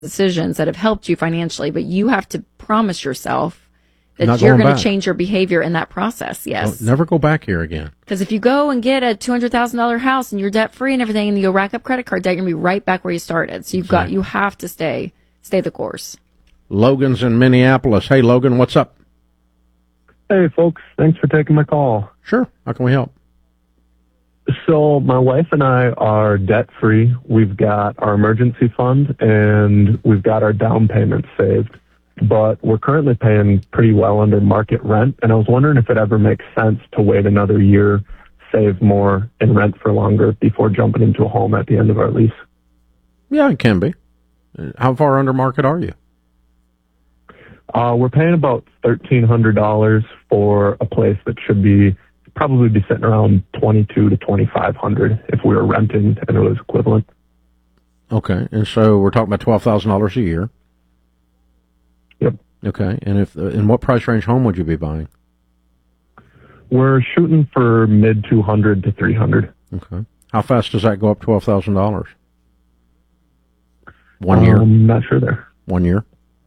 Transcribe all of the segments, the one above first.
decisions that have helped you financially, but you have to promise yourself that Not you're going going to back. change your behavior in that process. Yes. Don't never go back here again. Because if you go and get a $200,000 house and you're debt free and everything, and you rack up credit card debt, you're going to be right back where you started. So you have to stay the course. Logan's in Minneapolis. Hey, Logan, what's up? Hey, folks. Thanks for taking my call. Sure. How can we help? So my wife and I are debt-free. We've got our emergency fund, and we've got our down payment saved. But we're currently paying pretty well under market rent, and I was wondering if it ever makes sense to wait another year, save more, and rent for longer before jumping into a home at the end of our lease. Yeah, it can be. How far under market are you? We're paying about $1,300 for a place that should probably be sitting around $2,200 to $2,500 if we were renting and it was equivalent. Okay, and so we're talking about $12,000 a year. Yep. Okay, and in what price range home would you be buying? We're shooting for mid 200 to 300. Okay. How fast does that go up $12,000? 1 year? I'm not sure there. 1 year.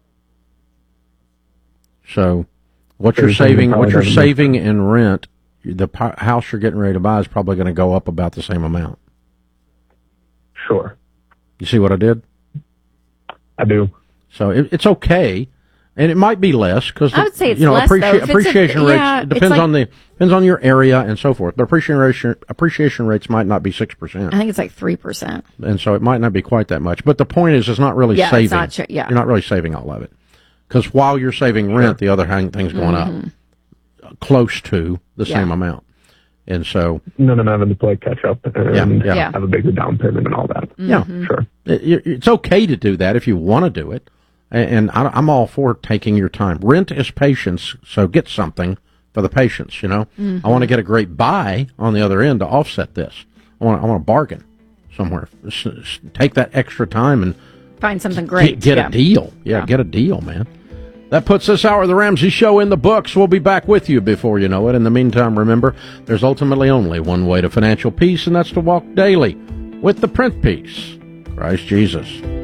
So, what you're saving in rent, the house you're getting ready to buy is probably going to go up about the same amount. Sure. You see what I did? I do. So it's okay, and it might be less because I would say it's less, though. Appreciation rates depends on your area and so forth. But appreciation rates might not be 6%. I think it's like 3%, and so it might not be quite that much. But the point is, it's not really saving. It's not, You're not really saving all of it because while you're saving rent, the other thing's going up close to the same amount. And so then I'm having to play catch up and have a bigger down payment and all that. Yeah, sure. It's okay to do that if you want to do it. And I'm all for taking your time. Rent is patience, so get something for the patience, you know. I want to get a great buy on the other end to offset this. I want to bargain somewhere. Take that extra time and find something great. Get a deal. Get a deal, man. That puts this hour of the Ramsey Show in the books. We'll be back with you before you know it. In the meantime, remember, there's ultimately only one way to financial peace, and that's to walk daily with the Print Piece, Christ Jesus.